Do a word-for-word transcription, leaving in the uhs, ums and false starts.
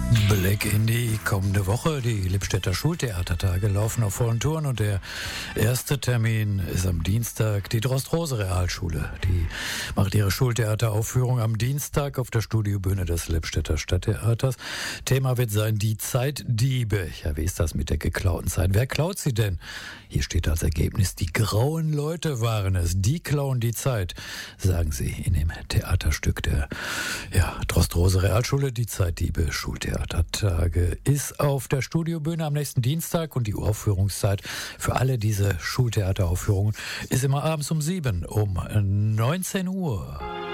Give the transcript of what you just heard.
Blick in die kommende Woche. Die Lippstädter Schultheatertage laufen auf vollen Touren und der erste Termin ist am Dienstag die Drost-Rose-Realschule. Die macht ihre Schultheateraufführung am Dienstag auf der Studiobühne des Lippstädter Stadttheaters. Thema wird sein die Zeitdiebe. Ja, wie ist das mit der geklauten Zeit? Wer klaut sie denn? Hier steht als Ergebnis, die grauen Leute waren es. Die klauen die Zeit, sagen sie in dem Theaterstück der ja, Drost-Rose-Realschule, die Zeitdiebe Schultheater. Tage ist auf der Studiobühne am nächsten Dienstag und die Aufführungszeit für alle diese Schultheateraufführungen ist immer abends um sieben, um neunzehn Uhr.